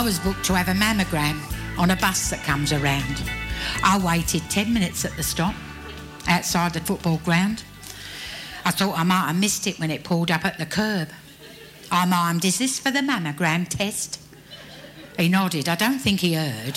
was booked to have a mammogram on a bus that comes around. I waited 10 minutes at the stop outside the football ground. I thought I might have missed it when it pulled up at the curb. I mimed, "Is this for the mammogram test?" He nodded. I don't think he heard.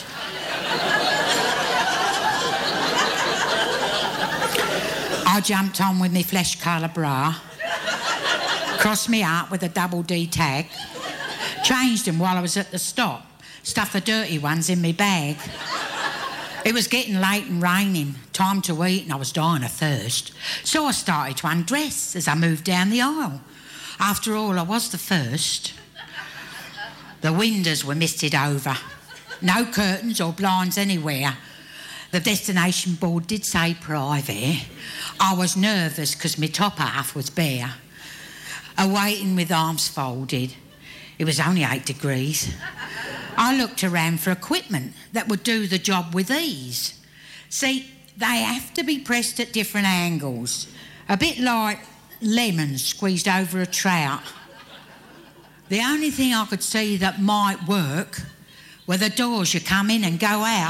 I jumped on with my flesh colour bra, crossed me out with a double D tag, changed them while I was at the stop, stuffed the dirty ones in my bag. It was getting late and raining, time to eat, and I was dying of thirst. So I started to undress as I moved down the aisle. After all, I was the first. The windows were misted over. No curtains or blinds anywhere. The destination board did say private. I was nervous because my top half was bare. Awaiting with arms folded. It was only 8 degrees. I looked around for equipment that would do the job with ease. See, they have to be pressed at different angles. A bit like lemons squeezed over a trout. The only thing I could see that might work were the doors you come in and go out.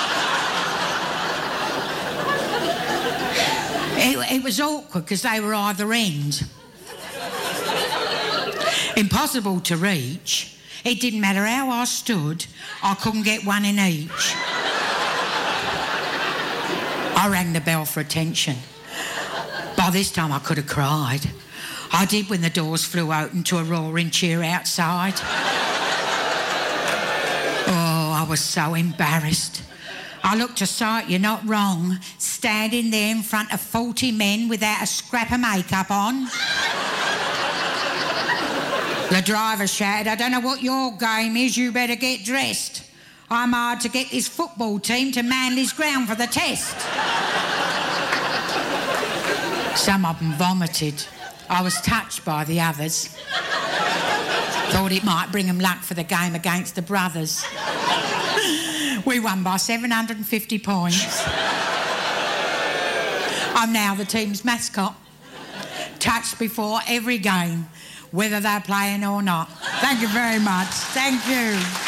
It was awkward because they were either end. Impossible to reach. It didn't matter how I stood, I couldn't get one in each. I rang the bell for attention. By this time I could have cried. I did when the doors flew open to a roaring cheer outside. Oh, I was so embarrassed. I looked a sight, you're not wrong, standing there in front of 40 men without a scrap of makeup on. The driver shouted, "I don't know what your game is, you better get dressed. I'm hard to get this football team to Manly's ground for the test." Some of them vomited. I was touched by the others. Thought it might bring them luck for the game against the brothers. We won by 750 points. I'm now the team's mascot. Touched before every game, whether they're playing or not. Thank you very much. Thank you.